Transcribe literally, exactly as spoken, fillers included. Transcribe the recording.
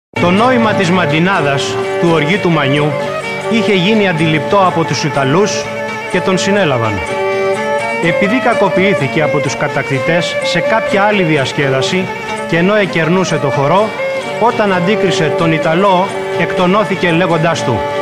Το νόημα της μαντινάδας του οργή του Μανιού είχε γίνει αντιληπτό από τους Ιταλούς και τον συνέλαβαν. Επειδή κακοποιήθηκε από τους κατακτητές σε κάποια άλλη διασκέδαση και ενώ εκερνούσε το χορό, όταν αντίκρισε τον Ιταλό, εκτονώθηκε λέγοντάς του